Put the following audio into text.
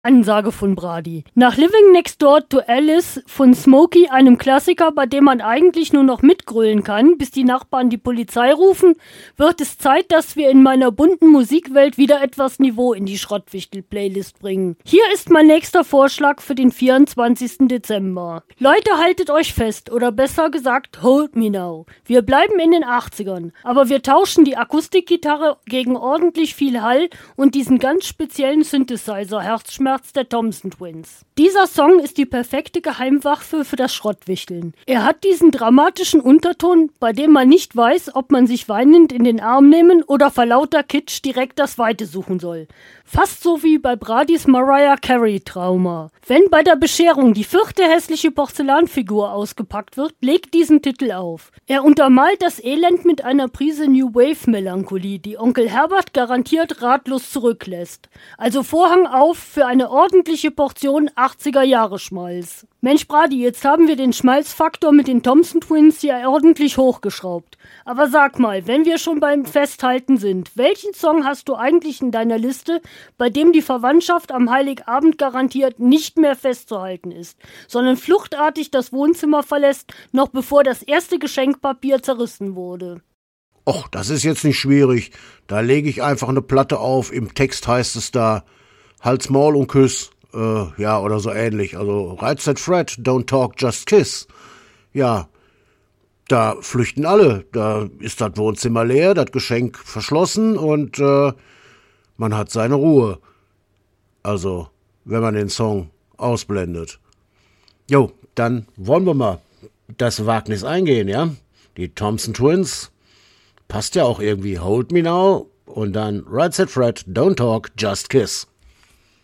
Ansage von Brady. Nach Living Next Door to Alice von Smokey, einem Klassiker, bei dem man eigentlich nur noch mitgrölen kann, bis die Nachbarn die Polizei rufen, wird es Zeit, dass wir in meiner bunten Musikwelt wieder etwas Niveau in die Schrottwichtel-Playlist bringen. Hier ist mein nächster Vorschlag für den 24. Dezember. Leute, haltet euch fest, oder besser gesagt, hold me now. Wir bleiben in den 80ern, aber wir tauschen die Akustikgitarre gegen ordentlich viel Hall und diesen ganz speziellen Synthesizer-Herzschmerz der Thompson Twins. Dieser Song ist die perfekte Geheimwaffe für das Schrottwichteln. Er hat diesen dramatischen Unterton, bei dem man nicht weiß, ob man sich weinend in den Arm nehmen oder vor lauter Kitsch direkt das Weite suchen soll. Fast so wie bei Bradys Mariah Carey-Trauma. Wenn bei der Bescherung die 4. hässliche Porzellanfigur ausgepackt wird, legt diesen Titel auf. Er untermalt das Elend mit einer Prise New Wave-Melancholie, die Onkel Herbert garantiert ratlos zurücklässt. Also Vorhang auf für eine ordentliche Portion 80er-Jahre-Schmalz. Mensch Brady, jetzt haben wir den Schmalzfaktor mit den Thompson Twins ja ordentlich hochgeschraubt. Aber sag mal, wenn wir schon beim Festhalten sind, welchen Song hast du eigentlich in deiner Liste, bei dem die Verwandtschaft am Heiligabend garantiert nicht mehr festzuhalten ist, sondern fluchtartig das Wohnzimmer verlässt, noch bevor das erste Geschenkpapier zerrissen wurde? Och, das ist jetzt nicht schwierig. Da lege ich einfach eine Platte auf. Im Text heißt es da, Halt's Maul und Küss. Ja, oder so ähnlich. Also, Right Said Fred, don't talk, just kiss. Ja, da flüchten alle. Da ist das Wohnzimmer leer, das Geschenk verschlossen und man hat seine Ruhe. Also, wenn man den Song ausblendet. Jo, dann wollen wir mal das Wagnis eingehen, ja? Die Thompson Twins. Passt ja auch irgendwie. Hold Me Now und dann Right Said Fred, don't talk, just kiss.